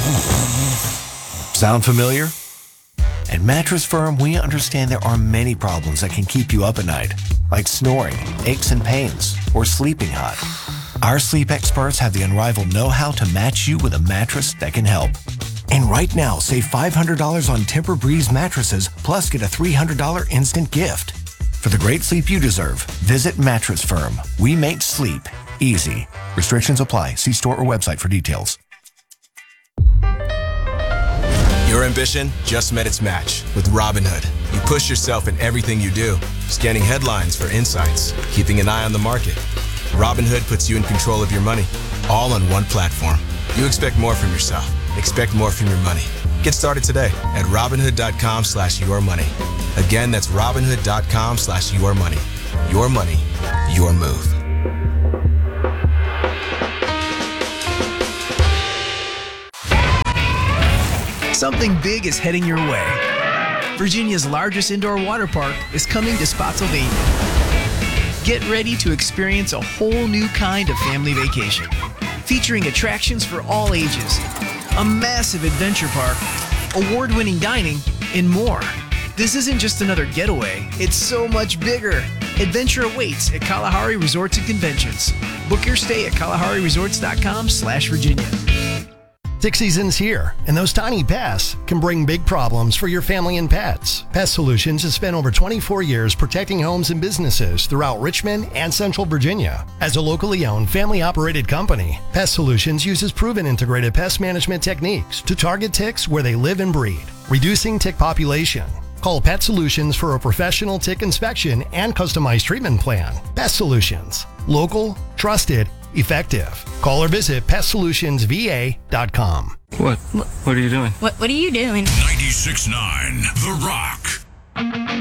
Sound familiar? At Mattress Firm, we understand there are many problems that can keep you up at night, like snoring, aches and pains, or sleeping hot. Our sleep experts have the unrivaled know-how to match you with a mattress that can help. And right now, save $500 on Tempur-Breeze mattresses, plus get a $300 instant gift. For the great sleep you deserve, visit Mattress Firm. We make sleep easy. Restrictions apply. See store or website for details. Your ambition just met its match with Robinhood. You push yourself in everything you do, scanning headlines for insights, keeping an eye on the market. Robinhood puts you in control of your money, all on one platform. You expect more from yourself. Expect more from your money. Get started today at Robinhood.com/yourmoney. Again, that's Robinhood.com/yourmoney. Your money, your move. Something big is heading your way. Virginia's largest indoor water park is coming to Spotsylvania. Get ready to experience a whole new kind of family vacation, featuring attractions for all ages, a massive adventure park, award-winning dining, and more. This isn't just another getaway, it's so much bigger. Adventure awaits at Kalahari Resorts and Conventions. Book your stay at KalahariResorts.com/Virginia. 6 seasons here, and those tiny pests can bring big problems for your family and pets. Pest Solutions has spent over 24 years protecting homes and businesses throughout Richmond and Central Virginia. As a locally owned, family-operated company, Pest Solutions uses proven integrated pest management techniques to target ticks where they live and breed, reducing tick population. Call Pet Solutions for a professional tick inspection and customized treatment plan. Pest Solutions. Local, trusted, effective. Call or visit PestSolutionsVA.com. What are you doing? What are you doing? 96.9 The Rock.